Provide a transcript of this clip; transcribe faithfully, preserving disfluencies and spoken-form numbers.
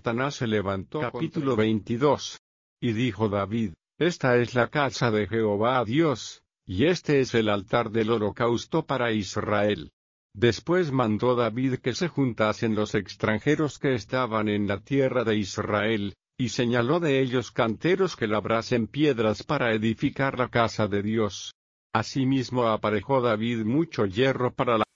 Satanás se levantó. Capítulo veintidós. Y dijo David: Esta es la casa de Jehová Dios, y este es el altar del holocausto para Israel. Después mandó David que se juntasen los extranjeros que estaban en la tierra de Israel, y señaló de ellos canteros que labrasen piedras para edificar la casa de Dios. Asimismo aparejó David mucho hierro para la